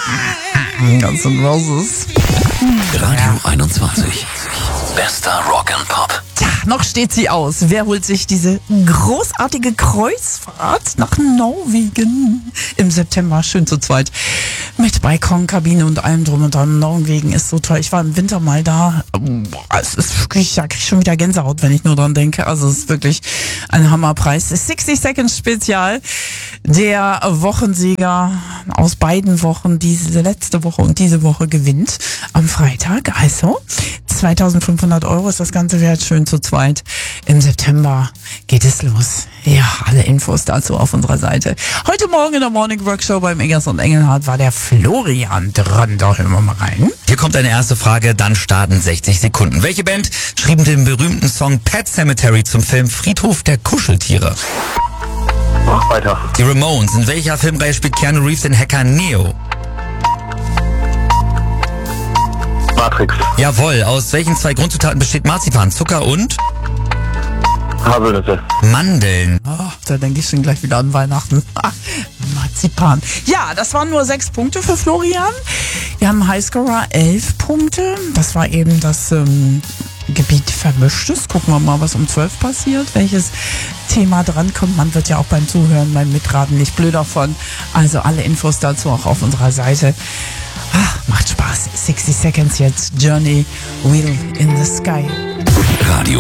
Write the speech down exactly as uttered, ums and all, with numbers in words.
Guns N' Roses. Radio einundzwanzig. Bester Rock and Pop. Tja, noch steht sie aus. Wer holt sich diese großartige Kreuzfahrt nach Norwegen im September? Schön zu zweit. Mit Balkonkabine und allem drum und dran. Norwegen ist so toll. Ich war im Winter mal da. Es ist wirklich, da krieg ich schon wieder Gänsehaut, wenn ich nur dran denke. Also es ist wirklich ein Hammerpreis. sechzig Seconds Spezial. Der Wochensieger aus beiden Wochen, diese letzte Woche und diese Woche, gewinnt am Freitag. Also zweitausendfünfhundert Euro ist das Ganze wert. Schön zu zweit. Im September geht es los. Ja, alle Infos dazu auf unserer Seite. Heute Morgen in der Morning Workshop beim Eggers und Engelhardt war der Florian dran. Da hören wir mal rein. Hier kommt eine erste Frage, dann starten sechzig Sekunden. Welche Band schrieben den berühmten Song Pet Sematary zum Film Friedhof der Kuscheltiere? Mach weiter. Die Ramones. In welcher Filmreihe spielt Keanu Reeves den Hacker Neo? Matrix. Jawohl. Aus welchen zwei Grundzutaten besteht Marzipan? Zucker und? Haselnüsse. Mandeln. Oh, da denke ich schon gleich wieder an Weihnachten. Ah, Marzipan. Ja, das waren nur sechs Punkte für Florian. Wir haben Highscorer elf Punkte. Das war eben das ähm, Gebiet Vermischtes. Gucken wir mal, was um zwölf passiert. Welches Thema drankommt. Man wird ja auch beim Zuhören, beim Mitraten nicht blöd davon. Also alle Infos dazu auch auf unserer Seite. Ah, macht Spaß. sechzig Seconds jetzt. Journey, Wheel in the Sky. Radio